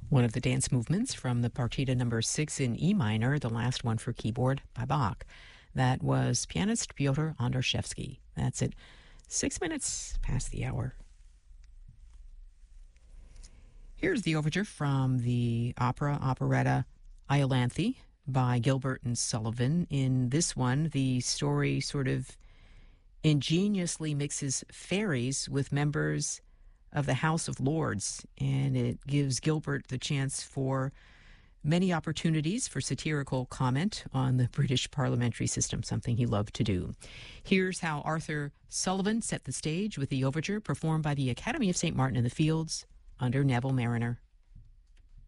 One of the dance movements from the Partita number 6 in E minor, the last one for keyboard by Bach. That was pianist Pyotr Andrashevsky. That's it. 6 minutes past the hour. Here's the overture from the operetta Iolanthe by Gilbert and Sullivan. In this one, the story sort of ingeniously mixes fairies with members of the House of Lords, and it gives Gilbert the chance for many opportunities for satirical comment on the British parliamentary system, something he loved to do. Here's how Arthur Sullivan set the stage with the overture performed by the Academy of St. Martin in the Fields under Neville Marriner.